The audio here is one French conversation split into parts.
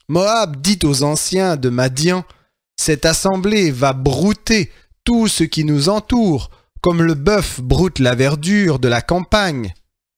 Moab dit aux anciens de Madian, « Cette assemblée va brouter tout ce qui nous entoure, comme le bœuf broute la verdure de la campagne. »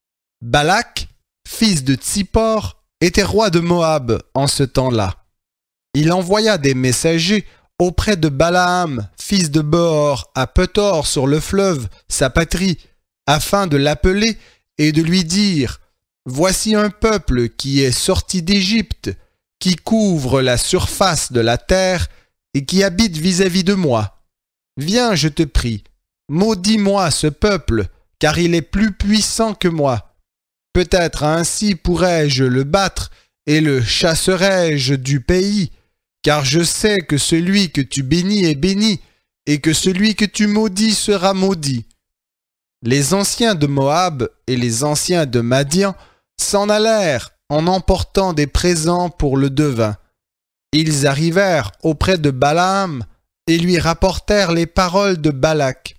Balak, fils de Tsippor, était roi de Moab en ce temps-là. Il envoya des messagers auprès de Balaam, fils de Beor, à Pethor sur le fleuve, sa patrie, afin de l'appeler et de lui dire « Voici un peuple qui est sorti d'Égypte, qui couvre la surface de la terre et qui habite vis-à-vis de moi. Viens, je te prie, maudis-moi ce peuple, car il est plus puissant que moi. Peut-être ainsi pourrais-je le battre et le chasserai-je du pays, car je sais que celui que tu bénis est béni, et que celui que tu maudis sera maudit. » Les anciens de Moab et les anciens de Madian s'en allèrent en emportant des présents pour le devin. Ils arrivèrent auprès de Balaam et lui rapportèrent les paroles de Balak.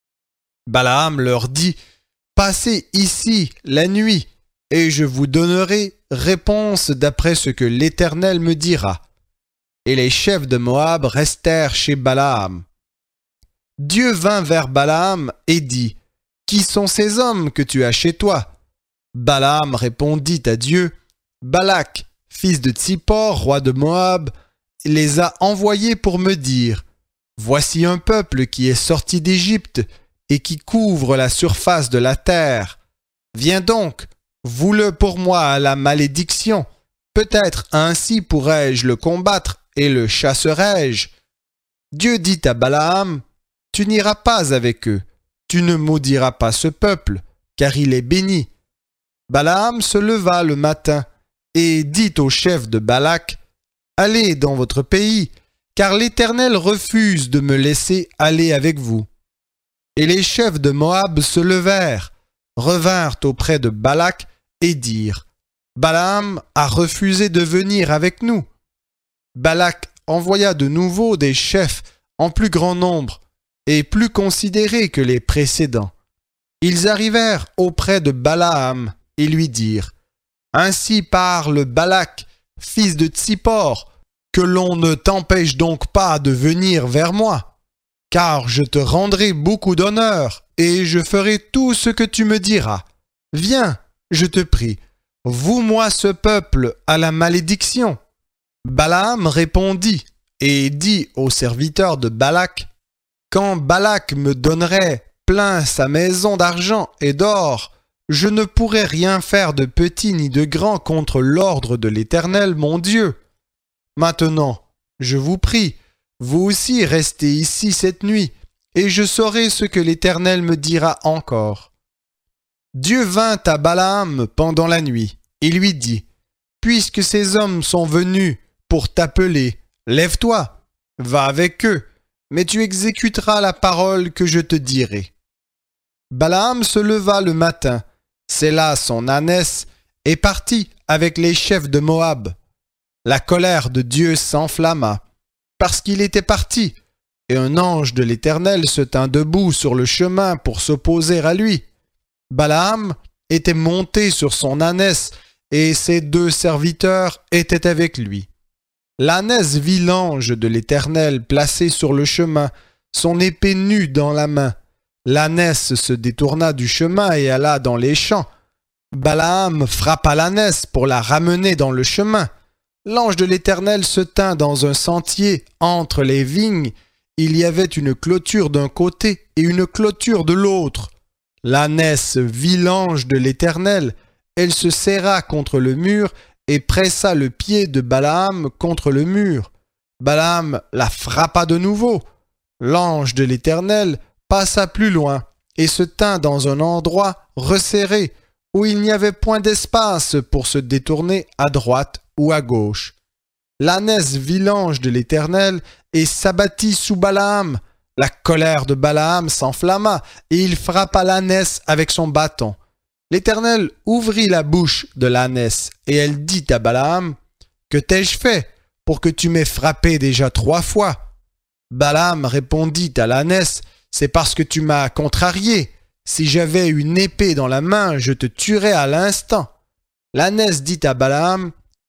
Balaam leur dit « Passez ici la nuit, et je vous donnerai réponse d'après ce que l'Éternel me dira. » Et les chefs de Moab restèrent chez Balaam. Dieu vint vers Balaam et dit « Qui sont ces hommes que tu as chez toi ?» Balaam répondit à Dieu « Balak, fils de Tsippor, roi de Moab, les a envoyés pour me dire « Voici un peuple qui est sorti d'Égypte et qui couvre la surface de la terre. Viens donc, voue-le pour moi à la malédiction. Peut-être ainsi pourrais-je le combattre et le chasserai-je. » Dieu dit à Balaam « Tu n'iras pas avec eux, tu ne maudiras pas ce peuple, car il est béni. » Balaam se leva le matin et dit au chef de Balak « Allez dans votre pays, car l'Éternel refuse de me laisser aller avec vous. » Et les chefs de Moab se levèrent, revinrent auprès de Balak et dirent « Balaam a refusé de venir avec nous. » Balak envoya de nouveau des chefs en plus grand nombre et plus considérés que les précédents. Ils arrivèrent auprès de Balaam et lui dirent « Ainsi parle Balak, fils de Tsippor, que l'on ne t'empêche donc pas de venir vers moi, car je te rendrai beaucoup d'honneur et je ferai tout ce que tu me diras. Viens, je te prie, voue-moi ce peuple à la malédiction. » Balaam répondit et dit aux serviteurs de Balak « Quand Balak me donnerait plein sa maison d'argent et d'or, je ne pourrais rien faire de petit ni de grand contre l'ordre de l'Éternel mon Dieu. Maintenant, je vous prie, vous aussi restez ici cette nuit, et je saurai ce que l'Éternel me dira encore. » Dieu vint à Balaam pendant la nuit et lui dit « Puisque ces hommes sont venus pour t'appeler, lève-toi, va avec eux, mais tu exécuteras la parole que je te dirai. » Balaam se leva le matin, sella son ânesse et partit avec les chefs de Moab. La colère de Dieu s'enflamma, parce qu'il était parti, et un ange de l'Éternel se tint debout sur le chemin pour s'opposer à lui. Balaam était monté sur son ânesse, et ses 2 serviteurs étaient avec lui. L'ânesse vit l'ange de l'Éternel placé sur le chemin, son épée nue dans la main. L'ânesse se détourna du chemin et alla dans les champs. Balaam frappa l'ânesse pour la ramener dans le chemin. L'ange de l'Éternel se tint dans un sentier entre les vignes. Il y avait une clôture d'un côté et une clôture de l'autre. L'ânesse vit l'ange de l'Éternel. Elle se serra contre le mur et pressa le pied de Balaam contre le mur. Balaam la frappa de nouveau. L'ange de l'Éternel passa plus loin et se tint dans un endroit resserré où il n'y avait point d'espace pour se détourner à droite ou à gauche. L'ânesse vit l'ange de l'Éternel et s'abattit sous Balaam. La colère de Balaam s'enflamma et il frappa l'ânesse avec son bâton. L'Éternel ouvrit la bouche de l'ânesse et elle dit à Balaam « Que t'ai-je fait pour que tu m'aies frappé déjà 3 fois ?» Balaam répondit à l'ânesse « C'est parce que tu m'as contrarié. Si j'avais une épée dans la main, je te tuerais à l'instant. » L'ânesse dit à Balaam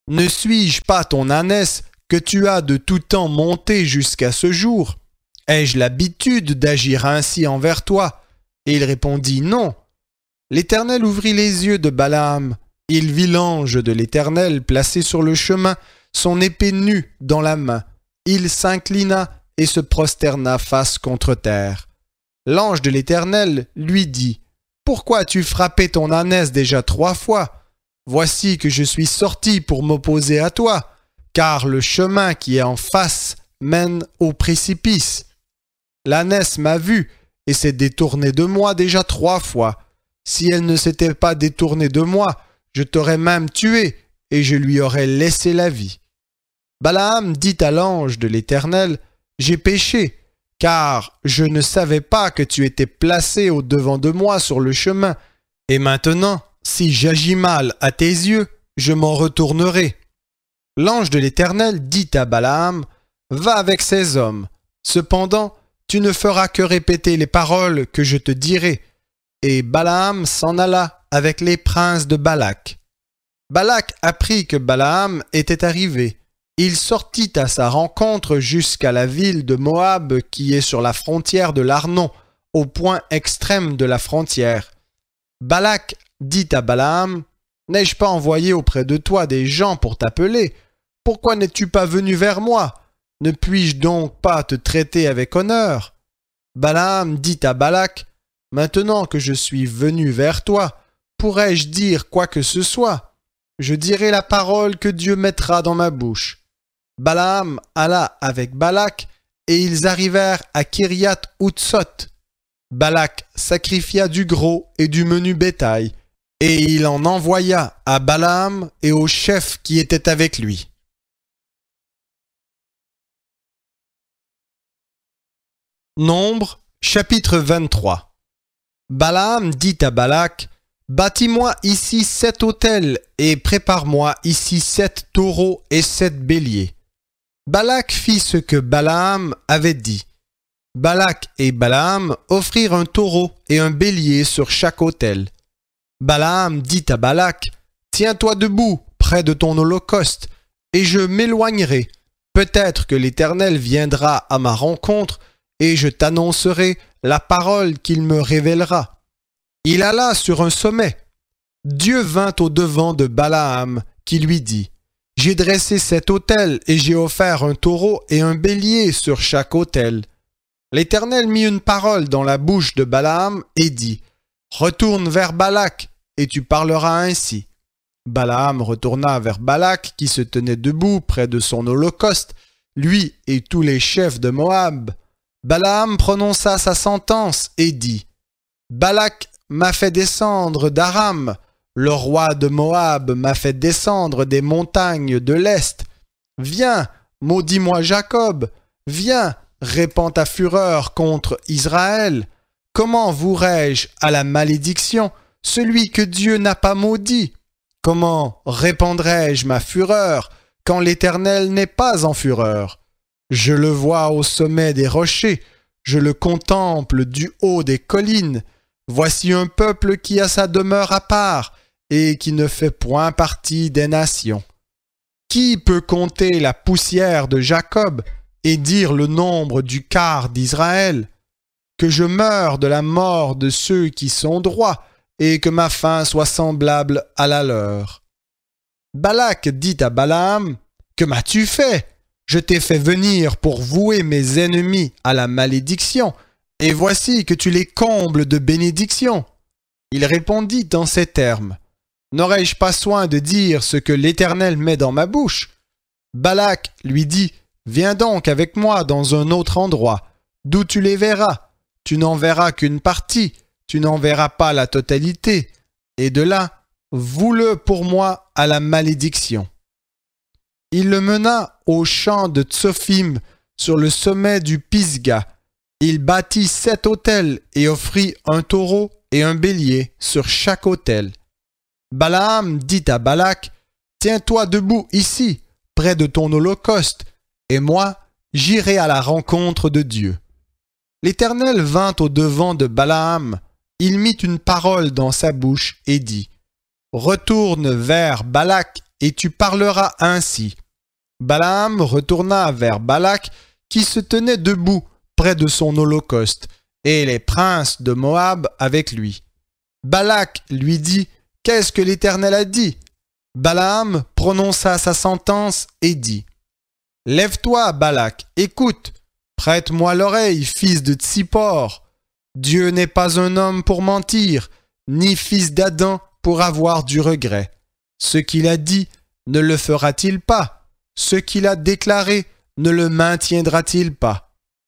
Ne suis-je pas ton ânesse que tu as de tout temps monté jusqu'à ce jour? Ai-je l'habitude d'agir ainsi envers toi? Et il répondit non. L'Éternel ouvrit les yeux de Balaam. Il vit l'ange de l'Éternel placé sur le chemin, son épée nue dans la main. Il s'inclina et se prosterna face contre terre. L'ange de l'Éternel lui dit: Pourquoi as-tu frappé ton ânesse déjà 3 fois? Voici que je suis sorti pour m'opposer à toi, car le chemin qui est en face mène au précipice. L'ânesse m'a vu et s'est détournée de moi déjà 3 fois. Si elle ne s'était pas détournée de moi, je t'aurais même tué et je lui aurais laissé la vie. Balaam dit à l'ange de l'Éternel: J'ai péché, car je ne savais pas que tu étais placé au-devant de moi sur le chemin. Et maintenant, si j'agis mal à tes yeux, je m'en retournerai. L'ange de l'Éternel dit à Balaam: Va avec ces hommes. Cependant, tu ne feras que répéter les paroles que je te dirai. Et Balaam s'en alla avec les princes de Balak. Balak apprit que Balaam était arrivé. Il sortit à sa rencontre jusqu'à la ville de Moab qui est sur la frontière de l'Arnon, au point extrême de la frontière. Balak dit à Balaam: N'ai-je pas envoyé auprès de toi des gens pour t'appeler? Pourquoi n'es-tu pas venu vers moi? Ne puis-je donc pas te traiter avec honneur? Balaam dit à Balak: Maintenant que je suis venu vers toi, pourrais-je dire quoi que ce soit? Je dirai la parole que Dieu mettra dans ma bouche. Balaam alla avec Balak, et ils arrivèrent à Kiriath-Outsot. Balak sacrifia du gros et du menu bétail, et il en envoya à Balaam et aux chefs qui étaient avec lui. Nombre, chapitre 23. Balaam dit à Balak: Bâtis-moi ici 7 autels, et prépare-moi ici 7 taureaux et 7 béliers. Balak fit ce que Balaam avait dit. Balak et Balaam offrirent un taureau et un bélier sur chaque autel. Balaam dit à Balak: Tiens-toi debout près de ton holocauste, et je m'éloignerai. Peut-être que l'Éternel viendra à ma rencontre, et je t'annoncerai la parole qu'il me révélera. Il alla sur un sommet. Dieu vint au-devant de Balaam, qui lui dit: J'ai dressé 7 autels, et j'ai offert un taureau et un bélier sur chaque autel. L'Éternel mit une parole dans la bouche de Balaam et dit: Retourne vers Balak, et tu parleras ainsi. Balaam retourna vers Balak, qui se tenait debout près de son holocauste, lui et tous les chefs de Moab. Balaam prononça sa sentence et dit: Balak m'a fait descendre d'Aram, le roi de Moab m'a fait descendre des montagnes de l'Est. Viens, maudis-moi Jacob, viens, répands ta fureur contre Israël. Comment vouerai-je à la malédiction celui que Dieu n'a pas maudit? Comment répandrai-je ma fureur quand l'Éternel n'est pas en fureur? Je le vois au sommet des rochers, je le contemple du haut des collines. Voici un peuple qui a sa demeure à part et qui ne fait point partie des nations. Qui peut compter la poussière de Jacob et dire le nombre du quart d'Israël? Que je meure de la mort de ceux qui sont droits et que ma fin soit semblable à la leur. Balak dit à Balaam: Que m'as-tu fait? Je t'ai fait venir pour vouer mes ennemis à la malédiction, et voici que tu les combles de bénédictions. Il répondit en ces termes: N'aurais-je pas soin de dire ce que l'Éternel met dans ma bouche? Balak lui dit: Viens donc avec moi dans un autre endroit, d'où tu les verras. Tu n'en verras qu'une partie, tu n'en verras pas la totalité, et de là, voue-le pour moi à la malédiction. Il le mena au champ de Tsophim, sur le sommet du Pisga. Il bâtit 7 autels et offrit un taureau et un bélier sur chaque autel. Balaam dit à Balak: Tiens-toi debout ici, près de ton holocauste, et moi, j'irai à la rencontre de Dieu. L'Éternel vint au-devant de Balaam. Il mit une parole dans sa bouche et dit: Retourne vers Balak et tu parleras ainsi. » Balaam retourna vers Balak, qui se tenait debout près de son holocauste, et les princes de Moab avec lui. Balak lui dit, « Qu'est-ce que l'Éternel a dit ?» Balaam prononça sa sentence et dit, « Lève-toi, Balak, écoute, prête-moi l'oreille, fils de Tsippor. Dieu n'est pas un homme pour mentir, ni fils d'Adam pour avoir du regret. Ce qu'il a dit, ne le fera-t-il pas? Ce qu'il a déclaré, ne le maintiendra-t-il pas?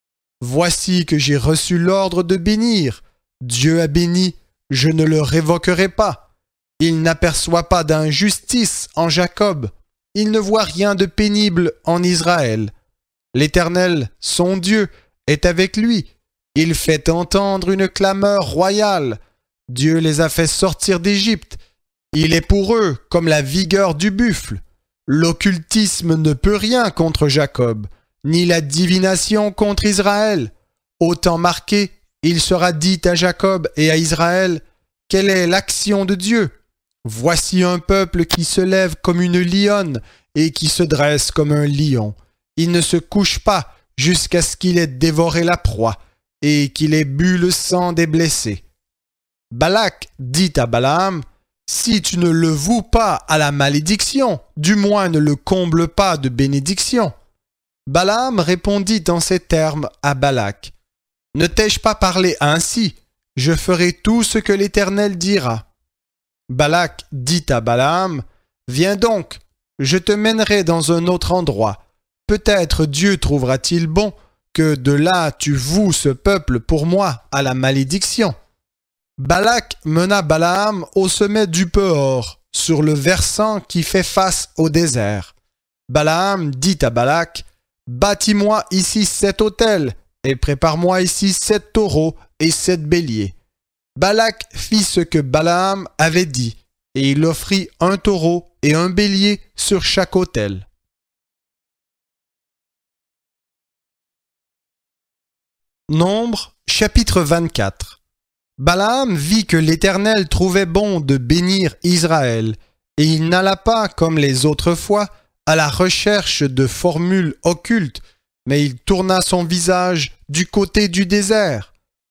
Voici que j'ai reçu l'ordre de bénir. Dieu a béni, je ne le révoquerai pas. Il n'aperçoit pas d'injustice en Jacob. Il ne voit rien de pénible en Israël. L'Éternel, son Dieu, est avec lui. Il fait entendre une clameur royale. Dieu les a fait sortir d'Égypte. Il est pour eux comme la vigueur du buffle. L'occultisme ne peut rien contre Jacob, ni la divination contre Israël. Au temps marqué, il sera dit à Jacob et à Israël, « Quelle est l'action de Dieu? Voici un peuple qui se lève comme une lionne et qui se dresse comme un lion. Il ne se couche pas jusqu'à ce qu'il ait dévoré la proie et qu'il ait bu le sang des blessés. » Balak dit à Balaam, « Si tu ne le voues pas à la malédiction, du moins ne le comble pas de bénédiction. » Balaam répondit en ces termes à Balak, « Ne t'ai-je pas parlé ainsi? Je ferai tout ce que l'Éternel dira. » Balak dit à Balaam, « Viens donc, je te mènerai dans un autre endroit. Peut-être Dieu trouvera-t-il bon que de là tu voues ce peuple pour moi à la malédiction. » Balak mena Balaam au sommet du Péor, sur le versant qui fait face au désert. Balaam dit à Balak, « Bâtis-moi ici 7 autels, et prépare-moi ici 7 taureaux et 7 béliers. » Balak fit ce que Balaam avait dit, et il offrit un taureau et un bélier sur chaque autel. Nombre, chapitre 24. Balaam vit que l'Éternel trouvait bon de bénir Israël, et il n'alla pas, comme les autres fois, à la recherche de formules occultes, mais il tourna son visage du côté du désert.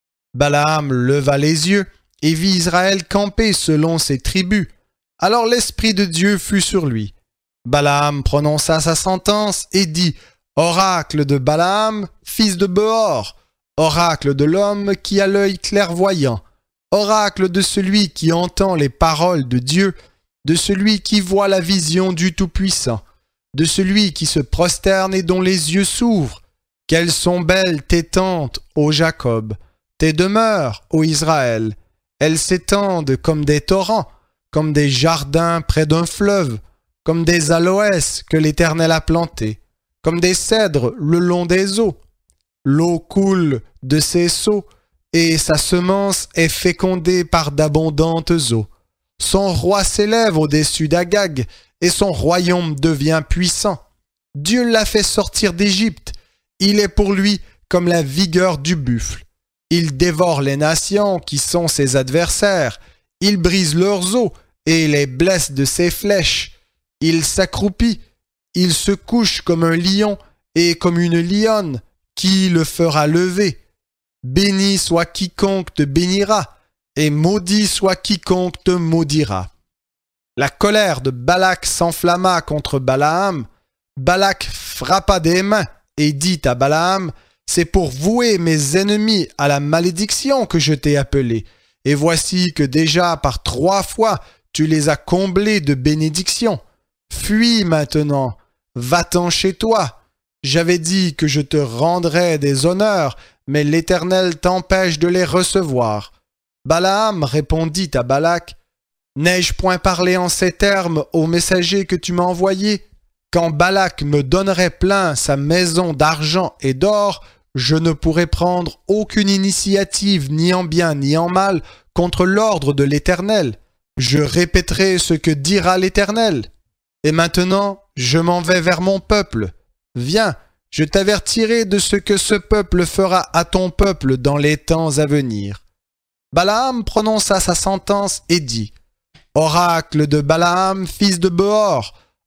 Balaam leva les yeux et vit Israël camper selon ses tribus. Alors l'Esprit de Dieu fut sur lui. Balaam prononça sa sentence et dit, « Oracle de Balaam, fils de Béor, oracle de l'homme qui a l'œil clairvoyant, oracle de celui qui entend les paroles de Dieu, de celui qui voit la vision du Tout-Puissant, de celui qui se prosterne et dont les yeux s'ouvrent. Quelles sont belles tes tentes, ô Jacob, tes demeures, ô Israël. Elles s'étendent comme des torrents, comme des jardins près d'un fleuve, comme des aloès que l'Éternel a plantés, comme des cèdres le long des eaux. L'eau coule de ses seaux, et sa semence est fécondée par d'abondantes eaux. Son roi s'élève au-dessus d'Agag, et son royaume devient puissant. Dieu l'a fait sortir d'Égypte. Il est pour lui comme la vigueur du buffle. Il dévore les nations qui sont ses adversaires. Il brise leurs os et les blesse de ses flèches. Il s'accroupit. Il se couche comme un lion et comme une lionne. Qui le fera lever? Béni soit quiconque te bénira, et maudit soit quiconque te maudira. La colère de Balak s'enflamma contre Balaam. Balak frappa des mains et dit à Balaam, « C'est pour vouer mes ennemis à la malédiction que je t'ai appelé, et voici que déjà par 3 fois tu les as comblés de bénédictions. Fuis maintenant, va-t'en chez toi. J'avais dit que je te rendrais des honneurs, mais l'Éternel t'empêche de les recevoir. » Balaam répondit à Balak, « N'ai-je point parlé en ces termes au messager que tu m'as envoyé? Quand Balak me donnerait plein sa maison d'argent et d'or, je ne pourrais prendre aucune initiative ni en bien ni en mal contre l'ordre de l'Éternel. Je répéterai ce que dira l'Éternel. Et maintenant, je m'en vais vers mon peuple. Viens, je t'avertirai de ce que ce peuple fera à ton peuple dans les temps à venir. » Balaam prononça sa sentence et dit, « Oracle de Balaam, fils de Béor,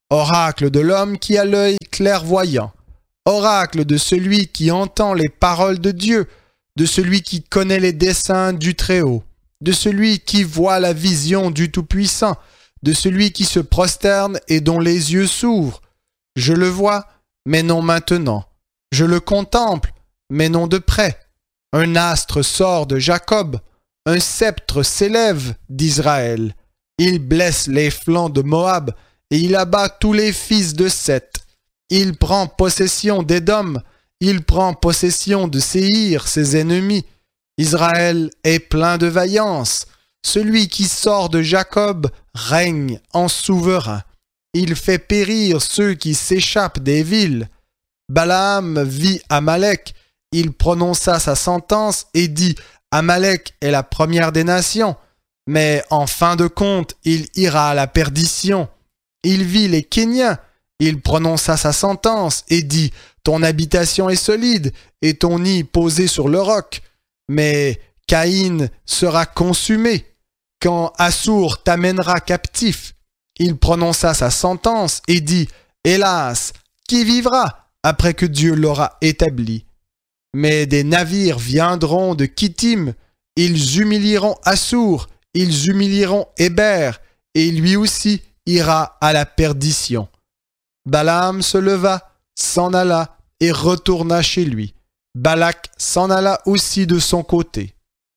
oracle de l'homme qui a l'œil clairvoyant, oracle de celui qui entend les paroles de Dieu, de celui qui connaît les desseins du Très-Haut, de celui qui voit la vision du Tout-Puissant, de celui qui se prosterne et dont les yeux s'ouvrent. Je le vois, mais non maintenant. Je le contemple, mais non de près. Un astre sort de Jacob, un sceptre s'élève d'Israël. Il blesse les flancs de Moab, et il abat tous les fils de Seth. Il prend possession d'Édom, il prend possession de Séhir, ses ennemis. Israël est plein de vaillance. Celui qui sort de Jacob règne en souverain. Il fait périr ceux qui s'échappent des villes. Balaam vit Amalek. Il prononça sa sentence et dit « Amalek est la première des nations ». Mais en fin de compte, il ira à la perdition. Il vit les Kéniens. Il prononça sa sentence et dit « Ton habitation est solide et ton nid posé sur le roc. » Mais Caïn sera consumé quand Assour t'amènera captif. Il prononça sa sentence et dit « Hélas, qui vivra après que Dieu l'aura établi ?» Mais des navires viendront de Kittim, ils humilieront Assour, ils humilieront Héber, et lui aussi ira à la perdition. Balaam se leva, s'en alla et retourna chez lui. Balak s'en alla aussi de son côté.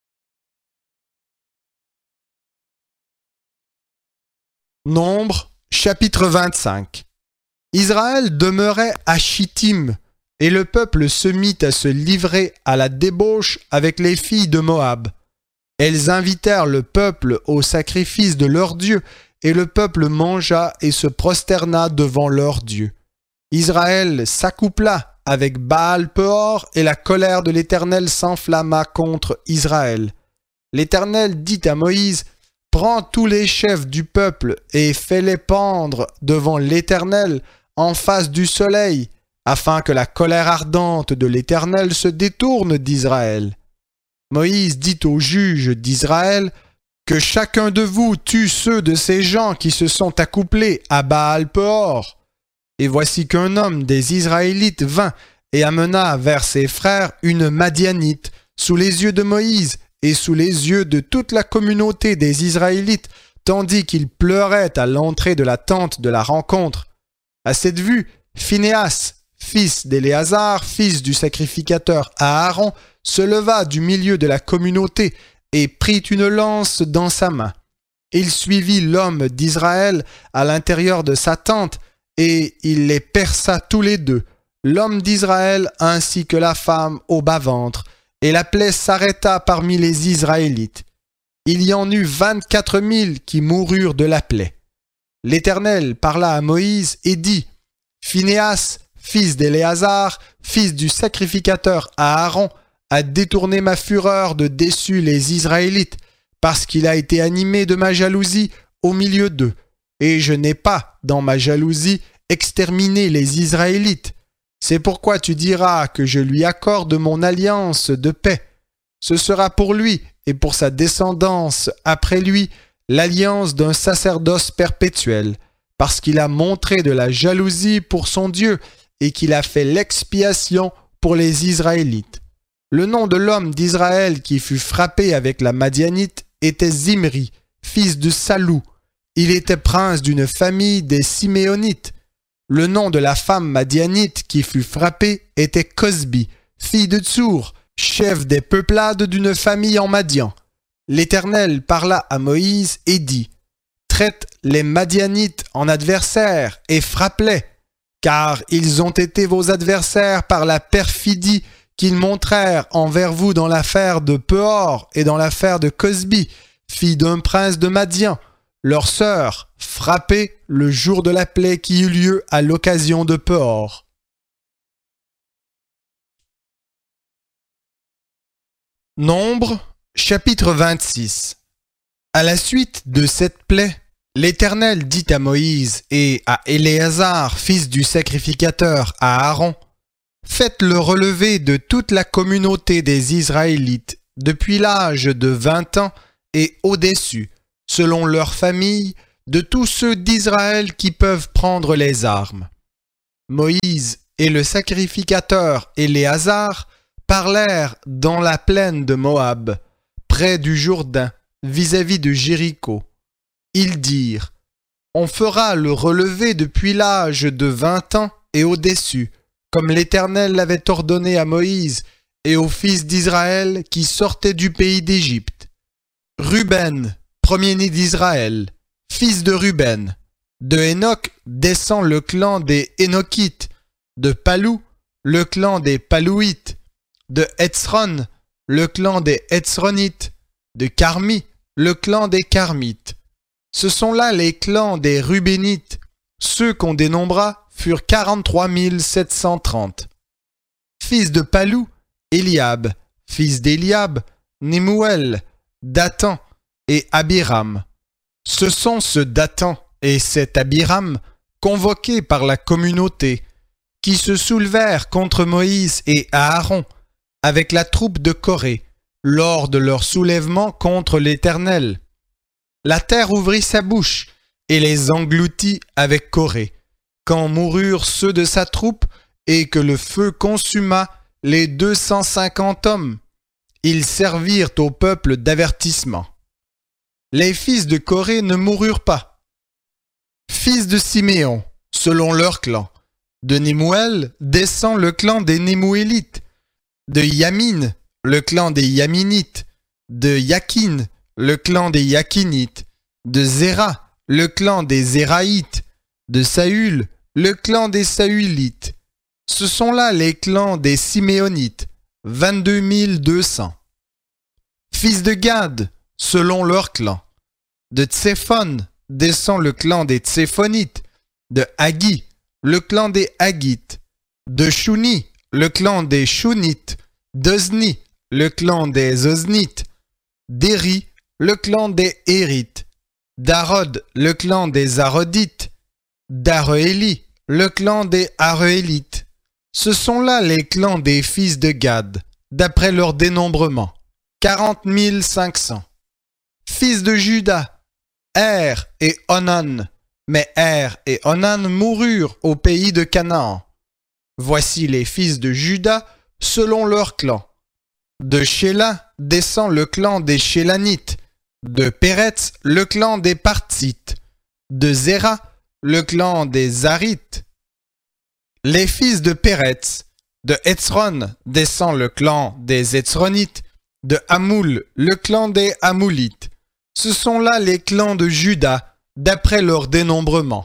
Nombre, chapitre 25. Israël demeurait à Chittim, et le peuple se mit à se livrer à la débauche avec les filles de Moab. Elles invitèrent le peuple au sacrifice de leur Dieu, et le peuple mangea et se prosterna devant leur Dieu. Israël s'accoupla avec Baal-Peor, et la colère de l'Éternel s'enflamma contre Israël. L'Éternel dit à Moïse, « Prends tous les chefs du peuple et fais-les pendre devant l'Éternel en face du soleil, afin que la colère ardente de l'Éternel se détourne d'Israël. » Moïse dit aux juges d'Israël, « Que chacun de vous tue ceux de ces gens qui se sont accouplés à Baal-Peor. » Et voici qu'un homme des Israélites vint et amena vers ses frères une Madianite, sous les yeux de Moïse et sous les yeux de toute la communauté des Israélites, tandis qu'il pleurait à l'entrée de la tente de la rencontre. À cette vue, Phinéas, fils d'Éléazar, fils du sacrificateur Aaron, se leva du milieu de la communauté et prit une lance dans sa main. Il suivit l'homme d'Israël à l'intérieur de sa tente, et il les perça tous les deux, l'homme d'Israël ainsi que la femme au bas-ventre, et la plaie s'arrêta parmi les Israélites. Il y en eut 24 000 qui moururent de la plaie. L'Éternel parla à Moïse et dit, « Phinéas, fils d'Éléazar, fils du sacrificateur Aaron, a détourné ma fureur de dessus les Israélites, parce qu'il a été animé de ma jalousie au milieu d'eux. Et je n'ai pas, dans ma jalousie, exterminé les Israélites. C'est pourquoi tu diras que je lui accorde mon alliance de paix. Ce sera pour lui et pour sa descendance après lui l'alliance d'un sacerdoce perpétuel, parce qu'il a montré de la jalousie pour son Dieu et qu'il a fait l'expiation pour les Israélites. Le nom de l'homme d'Israël qui fut frappé avec la Madianite était Zimri, fils de Salou. Il était prince d'une famille des Siméonites. Le nom de la femme madianite qui fut frappée était Cosbi, fille de Tsour, chef des peuplades d'une famille en Madian. L'Éternel parla à Moïse et dit, « Traite les Madianites en adversaires et frappe-les, car ils ont été vos adversaires par la perfidie qu'ils montrèrent envers vous dans l'affaire de Peor et dans l'affaire de Cosbi, fille d'un prince de Madian, leur sœur, frappée le jour de la plaie qui eut lieu à l'occasion de Peor. » Nombre, chapitre 26. À la suite de cette plaie, l'Éternel dit à Moïse et à Éléazar, fils du sacrificateur, à Aaron, « Faites-le relever de toute la communauté des Israélites, depuis l'âge de 20 ans et au-dessus, selon leur famille, de tous ceux d'Israël qui peuvent prendre les armes. Moïse et le sacrificateur Éléazar parlèrent dans la plaine de Moab, près du Jourdain, vis-à-vis de Jéricho. Ils dirent: On fera le relevé depuis l'âge de 20 ans et au-dessus, comme l'Éternel l'avait ordonné à Moïse et aux fils d'Israël qui sortaient du pays d'Égypte. Ruben, premier-né d'Israël, fils de Ruben. De Hénoc descend le clan des Hénokites. De Palou, le clan des Palouites. De Hetzron, le clan des Hetzronites. De Carmi, le clan des Carmites. Ce sont là les clans des Rubénites. Ceux qu'on dénombra furent 43 730. Fils de Palou, Eliab. Fils d'Eliab, Nemuel, Dathan et Abiram. Ce sont ce Dathan et cet Abiram, convoqués par la communauté, qui se soulevèrent contre Moïse et Aaron avec la troupe de Corée lors de leur soulèvement contre l'Éternel. La terre ouvrit sa bouche et les engloutit avec Corée, quand moururent ceux de sa troupe et que le feu consuma les 250 hommes. Ils servirent au peuple d'avertissement. Les fils de Corée ne moururent pas. Fils de Siméon, selon leur clan. De Nemuel descend le clan des Nemuélites. De Yamin, le clan des Yaminites. De Yakin, le clan des Yakinites. De Zéra, le clan des Zéraïtes. De Saül, le clan des Saülites. Ce sont là les clans des Siméonites, 22 200. Fils de Gad, selon leur clan. De Tséphon descend le clan des Tséphonites. De Haggi, le clan des Haggites. De Chouni, le clan des Chounites. d'Ozni, le clan des Oznites. d'Éri, le clan des Érites. d'Arod, le clan des Arodites. d'Aroéli, le clan des Aroélites. Ce sont là les clans des fils de Gad, d'après leur dénombrement. 40 500. Fils de Juda, Er et Onan. Mais Er et Onan moururent au pays de Canaan. Voici les fils de Juda selon leur clan. De Shéla descend le clan des Shélanites. De Péretz, le clan des Parthites. De Zéra, le clan des Zarites. Les fils de Péretz. De Hetzron descend le clan des Hetzronites. De Hamoul, le clan des Hamoulites. Ce sont là les clans de Juda, d'après leur dénombrement.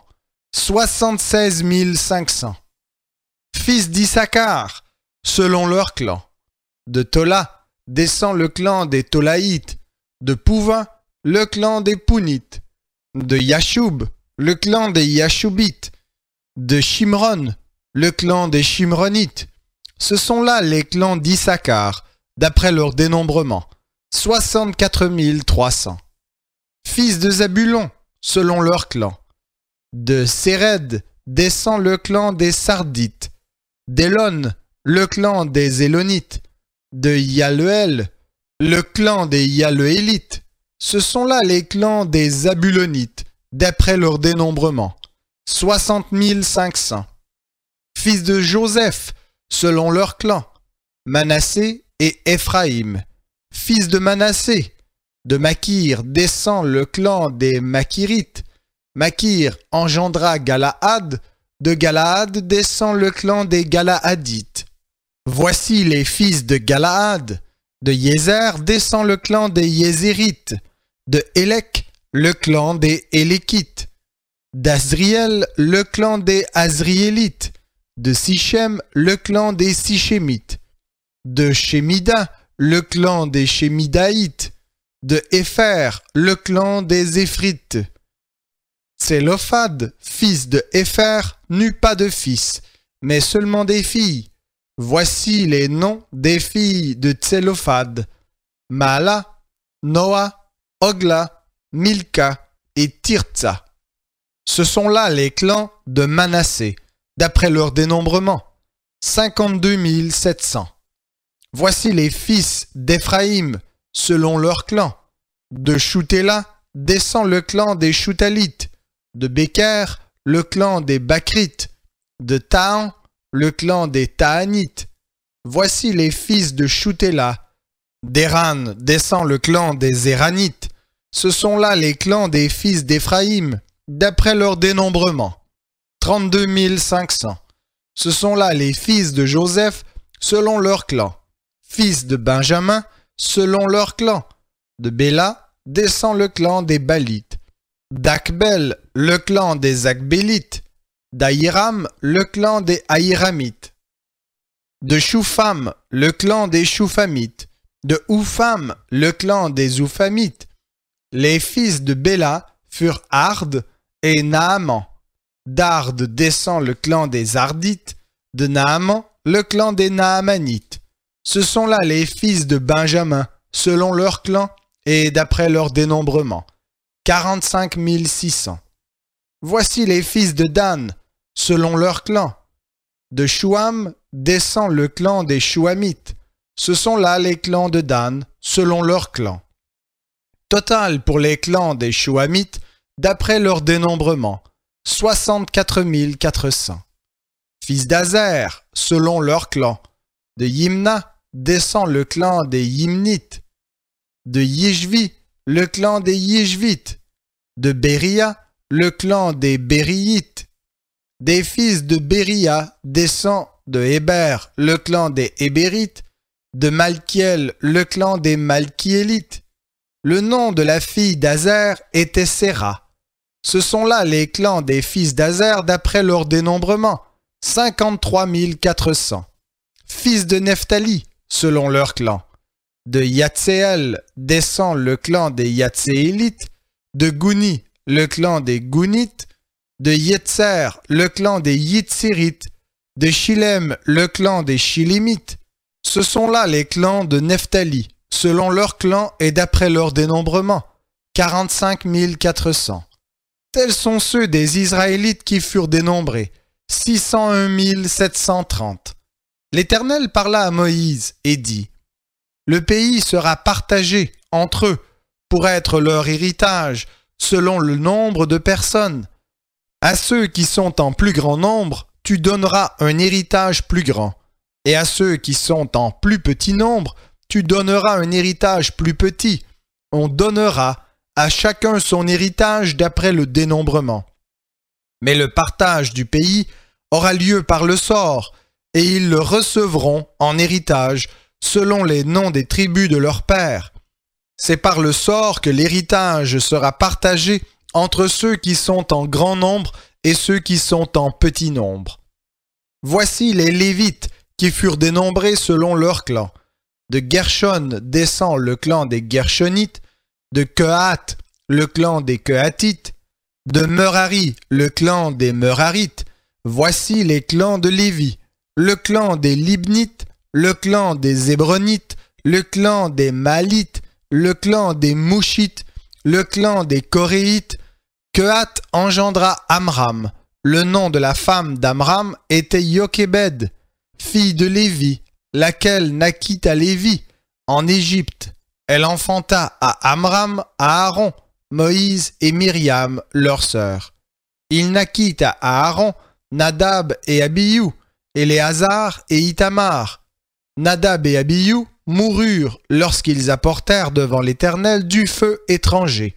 76 500. Fils d'Issachar, selon leur clan. De Tola descend le clan des Tolaïtes. De Pouvin, le clan des Pounites. De Yachoub, le clan des Yachoubites. De Shimron, le clan des Shimronites. Ce sont là les clans d'Issachar, d'après leur dénombrement. 64 300. Fils de Zabulon, selon leur clan. De Séred descend le clan des Sardites. d'Élon, le clan des Élonites. De Yaluel, le clan des Yaluélites. Ce sont là les clans des Zabulonites, d'après leur dénombrement. 60 500. Fils de Joseph, selon leur clan. Manassé et Éphraïm. Fils de Manassé. De Makir descend le clan des Makirites. Makir engendra Galaad. De Galaad descend le clan des Galaadites. Voici les fils de Galaad. De Yézer descend le clan des Yézérites. De Élec, le clan des Élékites. D'Azriel, le clan des Azriélites. De Sichem, le clan des Sichémites. De Shémida, le clan des Shémidaïtes. De Épher, le clan des Éphrites. Tsélophad, fils de Épher, n'eut pas de fils, mais seulement des filles. Voici les noms des filles de Tsélophad. Maala, Noa, Ogla, Milka et Tirtsa. Ce sont là les clans de Manassé, d'après leur dénombrement. 52 700. Voici les fils d'Éphraïm, selon leur clan. De Choutela descend le clan des Choutalites. De Béker, le clan des Bakrites. De Tahan, le clan des Tahanites. Voici les fils de Shutela. D'Héran descend le clan des Héranites. Ce sont là les clans des fils d'Éphraïm, d'après leur dénombrement. 32 500. Ce sont là les fils de Joseph, selon leur clan. Fils de Benjamin, selon leur clan. De Béla descend le clan des Balites. d'Akbel, le clan des Akbélites. d'Ahiram, le clan des Ahiramites. De Shoupham, le clan des Shouphamites. De Oupham, le clan des Ouphamites. Les fils de Béla furent Ard et Naaman. D'Ard descend le clan des Ardites, de Naaman le clan des Naamanites. Ce sont là les fils de Benjamin, selon leur clan et d'après leur dénombrement. 45 600. Voici les fils de Dan, selon leur clan. De Chouam descend le clan des Chouamites. Ce sont là les clans de Dan, selon leur clan. Total pour les clans des Chouamites, d'après leur dénombrement, 64 400. Fils d'Azer, selon leur clan. De Yimna descend le clan des Yimnites. De Yishvi, le clan des Yishvites. De Béria, le clan des Bériites. Des fils de Béria descend de Héber, le clan des Hébérites. De Malkiel, le clan des Malkiélites. Le nom de la fille d'Azer était Séra. Ce sont là les clans des fils d'Azer d'après leur dénombrement, 53 400. Fils de Nephtali, selon leur clan. De Yatséel descend le clan des Yatséélites. De Gouni, le clan des Gounites. De Yetzer, le clan des Yitzirites. De Shilem, le clan des Shilimites. Ce sont là les clans de Nephtali, selon leur clan et d'après leur dénombrement, 45 400. Tels sont ceux des Israélites qui furent dénombrés, 601 730. L'Éternel parla à Moïse et dit : Le pays sera partagé entre eux pour être leur héritage, selon le nombre de personnes. À ceux qui sont en plus grand nombre, tu donneras un héritage plus grand. Et à ceux qui sont en plus petit nombre, tu donneras un héritage plus petit. On donnera à chacun son héritage d'après le dénombrement. Mais le partage du pays aura lieu par le sort, et ils le recevront en héritage selon les noms des tribus de leurs pères. C'est par le sort que l'héritage sera partagé entre ceux qui sont en grand nombre et ceux qui sont en petit nombre. Voici les Lévites qui furent dénombrés selon leur clan. De Gershon descend le clan des Gershonites. De Kehat, le clan des Kehatites. De Merari, le clan des Merarites. Voici les clans de Lévi. Le clan des Libnites, le clan des Hébronites, le clan des Malites, le clan des Mouchites, le clan des Coréites. Kehat engendra Amram. Le nom de la femme d'Amram était Yochébed, fille de Lévi, laquelle naquit à Lévi, en Égypte. Elle enfanta à Amram, à Aaron, Moïse et Myriam, leur sœur. Il naquit à Aaron, Nadab et Abihu, Éléazar et Ithamar. Nadab et Abihu moururent lorsqu'ils apportèrent devant l'Éternel du feu étranger.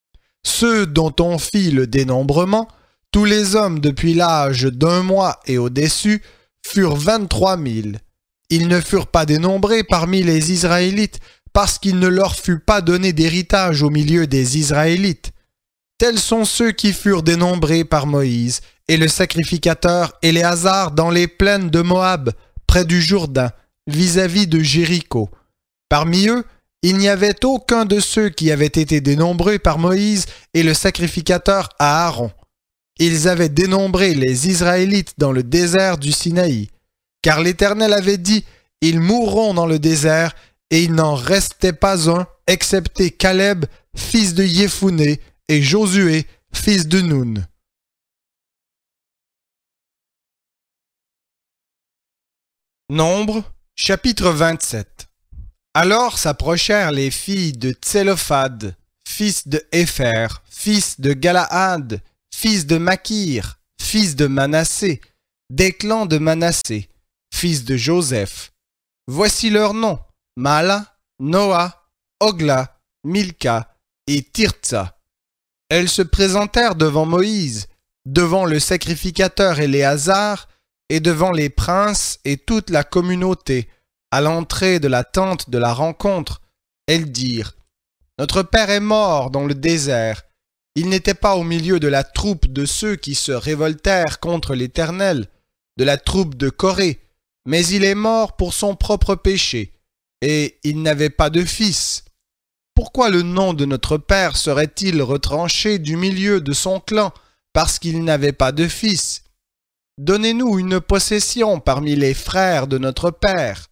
Ceux dont on fit le dénombrement, tous les hommes depuis l'âge d'1 mois et au-dessus, furent 23 000. Ils ne furent pas dénombrés parmi les Israélites, parce qu'il ne leur fut pas donné d'héritage au milieu des Israélites. Tels sont ceux qui furent dénombrés par Moïse et le sacrificateur Éléazar dans les plaines de Moab, près du Jourdain, vis-à-vis de Jéricho. Parmi eux, il n'y avait aucun de ceux qui avaient été dénombrés par Moïse et le sacrificateur Aaron. Ils avaient dénombré les Israélites dans le désert du Sinaï, car l'Éternel avait dit : ils mourront dans le désert, et il n'en restait pas un, excepté Caleb, fils de Yéphuné, et Josué, fils de Nun. Nombre, chapitre 27. Alors s'approchèrent les filles de Tsélophad, fils de Hépher, fils de Galaad, fils de Makir, fils de Manassé, des clans de Manassé, fils de Joseph. Voici leurs noms, Mala, Noa, Ogla, Milka et Tirtsa. Elles se présentèrent devant Moïse, devant le sacrificateur Éléazar et devant les princes et toute la communauté, à l'entrée de la tente de la rencontre. Elles dirent: Notre père est mort dans le désert. Il n'était pas au milieu de la troupe de ceux qui se révoltèrent contre l'Éternel, de la troupe de Corée, mais il est mort pour son propre péché, et il n'avait pas de fils. Pourquoi le nom de notre père serait-il retranché du milieu de son clan, parce qu'il n'avait pas de fils? Donnez-nous une possession parmi les frères de notre père.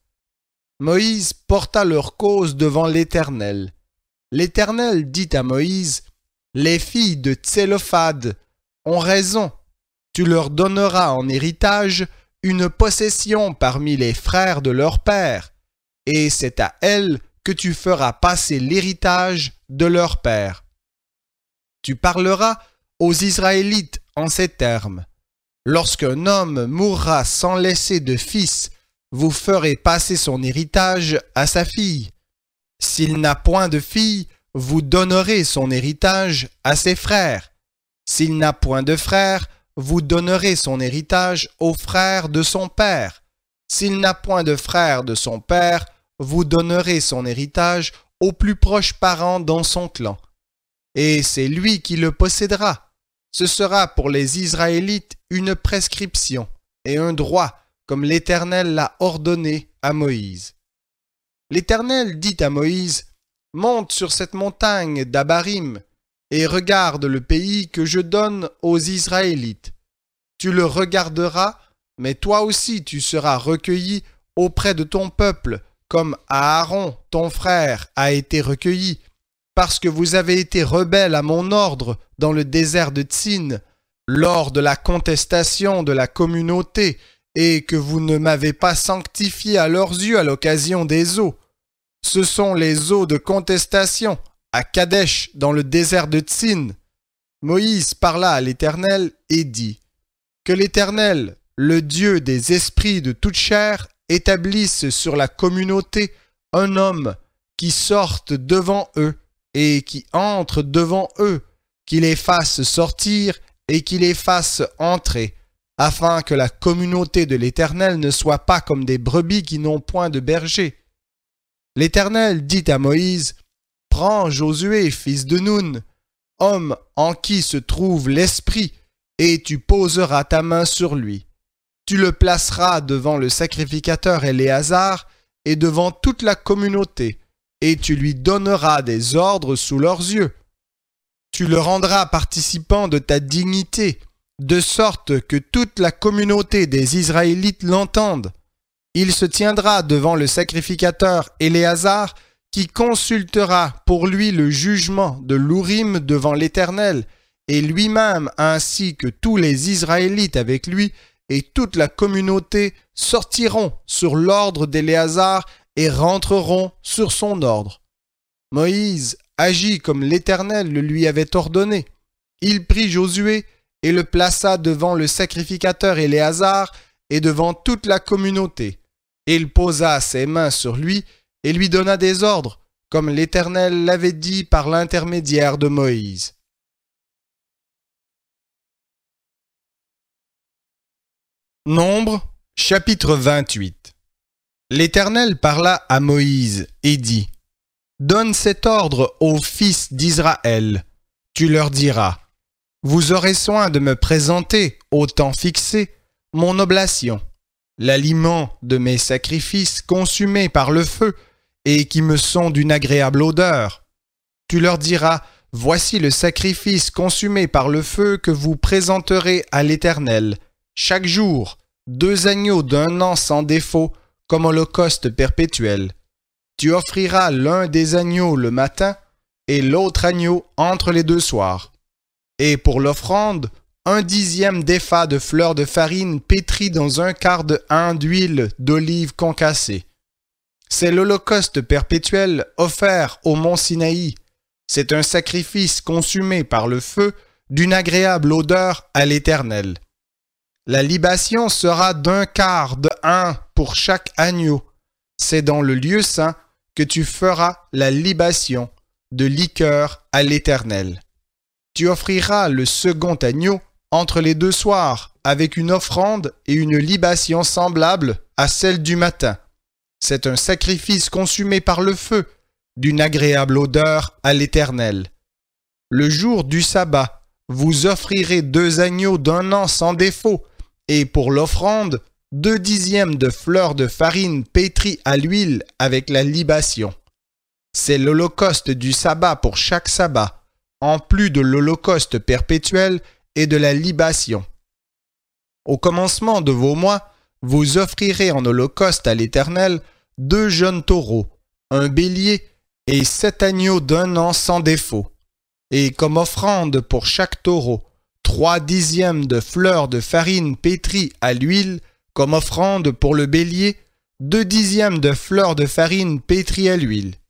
Moïse porta leur cause devant l'Éternel. L'Éternel dit à Moïse: Les filles de Tsélophad ont raison. Tu leur donneras en héritage une possession parmi les frères de leur père, et c'est à elles que tu feras passer l'héritage de leur père. Tu parleras aux Israélites en ces termes: Lorsqu'un homme mourra sans laisser de fils, vous ferez passer son héritage à sa fille. S'il n'a point de fille, vous donnerez son héritage à ses frères. S'il n'a point de frères, vous donnerez son héritage aux frères de son père. S'il n'a point de frères de son père, vous donnerez son héritage aux plus proches parents dans son clan. Et c'est lui qui le possédera. Ce sera pour les Israélites une prescription et un droit, comme l'Éternel l'a ordonné à Moïse. L'Éternel dit à Moïse: Monte sur cette montagne d'Abarim et regarde le pays que je donne aux Israélites. Tu le regarderas, mais toi aussi tu seras recueilli auprès de ton peuple, comme Aaron, ton frère, a été recueilli, parce que vous avez été rebelles à mon ordre dans le désert de Tsin, lors de la contestation de la communauté, et que vous ne m'avez pas sanctifié à leurs yeux à l'occasion des eaux. Ce sont les eaux de contestation, à Kadesh, dans le désert de Tsin. Moïse parla à l'Éternel et dit: Que l'Éternel, le Dieu des esprits de toute chair, établisse sur la communauté un homme qui sorte devant eux et qui entre devant eux, qui les fasse sortir et qui les fasse entrer, afin que la communauté de l'Éternel ne soit pas comme des brebis qui n'ont point de berger. L'Éternel dit à Moïse: Prends Josué, fils de Nun, homme en qui se trouve l'Esprit, et tu poseras ta main sur lui. Tu le placeras devant le sacrificateur Éléazar et devant toute la communauté, et tu lui donneras des ordres sous leurs yeux. Tu le rendras participant de ta dignité, de sorte que toute la communauté des Israélites l'entende. Il se tiendra devant le sacrificateur Éléazar, qui consultera pour lui le jugement de l'Urim devant l'Éternel, et lui-même ainsi que tous les Israélites avec lui, et toute la communauté sortiront sur l'ordre d'Éléazar et rentreront sur son ordre. Moïse agit comme l'Éternel le lui avait ordonné. Il prit Josué et le plaça devant le sacrificateur Éléazar et devant toute la communauté. Il posa ses mains sur lui et lui donna des ordres, comme l'Éternel l'avait dit par l'intermédiaire de Moïse. Nombre, chapitre 28. L'Éternel parla à Moïse et dit: Donne cet ordre aux fils d'Israël. Tu leur diras: Vous aurez soin de me présenter, au temps fixé, mon oblation, l'aliment de mes sacrifices consumés par le feu et qui me sont d'une agréable odeur. Tu leur diras: Voici le sacrifice consumé par le feu que vous présenterez à l'Éternel. Chaque jour, 2 agneaux d'1 an sans défaut, comme holocauste perpétuel. Tu offriras l'un des agneaux le matin et l'autre agneau entre les 2 soirs. Et pour l'offrande, 1/10 d'épha de fleur de farine pétrie dans 1/4 de hin d'huile d'olive concassée. C'est l'holocauste perpétuel offert au mont Sinaï. C'est un sacrifice consumé par le feu d'une agréable odeur à l'Éternel. La libation sera d'un quart de hin pour chaque agneau. C'est dans le lieu saint que tu feras la libation de liqueur à l'Éternel. Tu offriras le second agneau entre les 2 soirs avec une offrande et une libation semblable à celle du matin. C'est un sacrifice consumé par le feu, d'une agréable odeur à l'Éternel. Le jour du sabbat, vous offrirez 2 agneaux d'1 an sans défaut, et pour l'offrande, 2 dixièmes de fleur de farine pétrie à l'huile avec la libation. C'est l'holocauste du sabbat pour chaque sabbat, en plus de l'holocauste perpétuel et de la libation. Au commencement de vos mois, vous offrirez en holocauste à l'Éternel 2 jeunes taureaux, un bélier et 7 agneaux d'1 an sans défaut. Et comme offrande pour chaque taureau, 3 dixièmes de fleur de farine pétrie à l'huile, comme offrande pour le bélier, 2 dixièmes de fleur de farine pétrie à l'huile.